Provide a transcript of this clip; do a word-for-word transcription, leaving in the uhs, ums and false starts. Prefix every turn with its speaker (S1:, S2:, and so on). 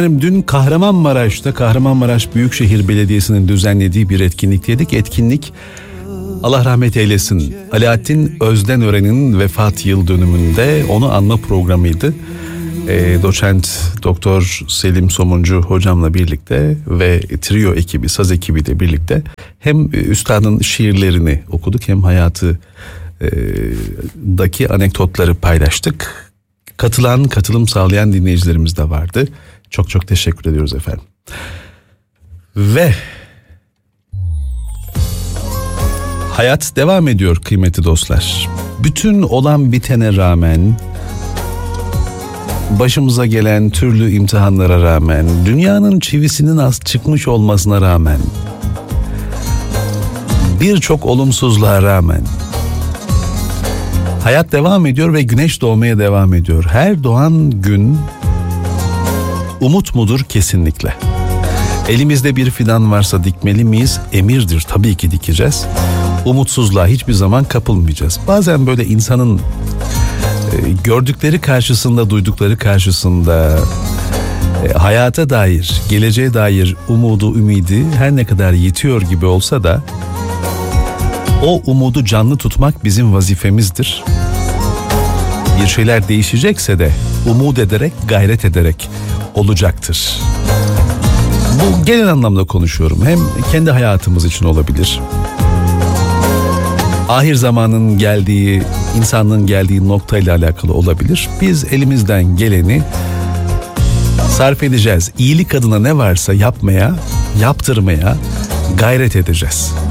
S1: Efendim dün Kahramanmaraş'ta Kahramanmaraş Büyükşehir Belediyesi'nin düzenlediği bir etkinlikteydik. Etkinlik Allah rahmet eylesin Alaaddin Özdenören'in vefat yıl dönümünde onu anma programıydı. E, doçent Doktor Selim Somuncu hocamla birlikte ve trio ekibi, saz ekibi de birlikte hem üstadın şiirlerini okuduk hem hayatı e, daki anekdotları paylaştık. Katılan, katılım sağlayan dinleyicilerimiz de vardı. Çok çok teşekkür ediyoruz efendim. Ve hayat devam ediyor kıymetli dostlar. Bütün olan bitene rağmen, başımıza gelen türlü imtihanlara rağmen, dünyanın çivisinin az çıkmış olmasına rağmen, birçok olumsuzluğa rağmen hayat devam ediyor ve güneş doğmaya devam ediyor. Her doğan gün umut mudur? Kesinlikle. Elimizde bir fidan varsa dikmeli miyiz? Emirdir, tabii ki dikeceğiz. Umutsuzluğa hiçbir zaman kapılmayacağız. Bazen böyle insanın e, gördükleri karşısında, duydukları karşısında e, hayata dair, geleceğe dair umudu, ümidi her ne kadar yitiyor gibi olsa da o umudu canlı tutmak bizim vazifemizdir. Bir şeyler değişecekse de umut ederek, gayret ederek olacaktır. Bu genel anlamda konuşuyorum. Hem kendi hayatımız için olabilir. Ahir zamanın geldiği, insanlığın geldiği noktayla alakalı olabilir. Biz elimizden geleni sarf edeceğiz. İyilik adına ne varsa yapmaya, yaptırmaya gayret edeceğiz.